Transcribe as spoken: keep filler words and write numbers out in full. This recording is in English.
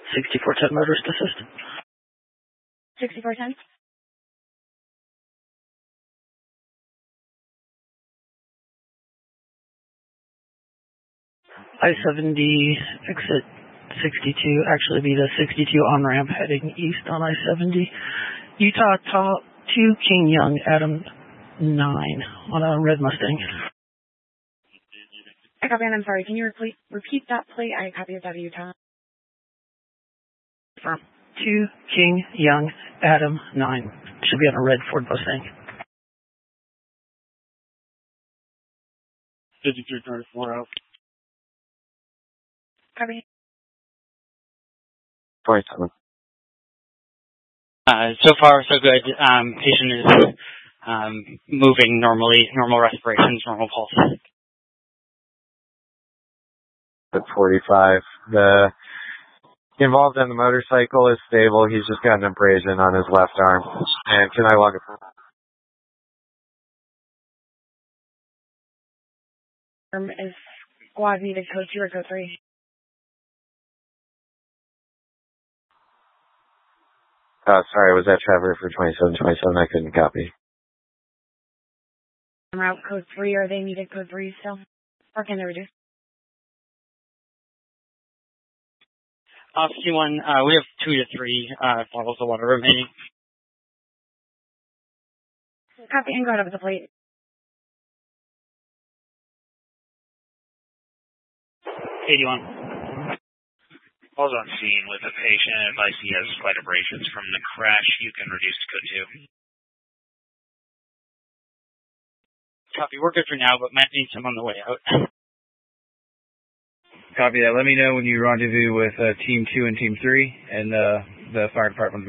sixty-four ten motorist assist. sixty-four ten. I seventy, exit sixty-two, actually be the sixty-two on-ramp heading east on I seventy. Utah top two, King Young, Adam nine on a red Mustang. I copy, and I'm sorry. Can you repeat, repeat that plate? I copy it out of Utah. From two, King Young, Adam nine. Should be on a red Ford Mustang. fifty-three thirty-four out. Copy. twenty-seven. Uh, so far, so good. Um, patient is um, moving normally, normal respirations, normal pulse. At forty-five. The involved in the motorcycle is stable. He's just got an abrasion on his left arm. And can I log it? Um, is squad needed code two or code three? Uh, sorry, was that Trevor for twenty-seven twenty-seven? I couldn't copy. Route code three, are they needed code three still? Or can they reduce? Uh, fifty-one, uh, we have two to three uh, bottles of water remaining. Copy and go ahead with the plate. eighty-one. I was on scene with a patient. Advice he has slight abrasions from the crash. You can reduce to code two. Copy, we're good for now, but might need some on the way out. Copy that. Let me know when you rendezvous with uh, Team two and Team three, and uh, the fire department will be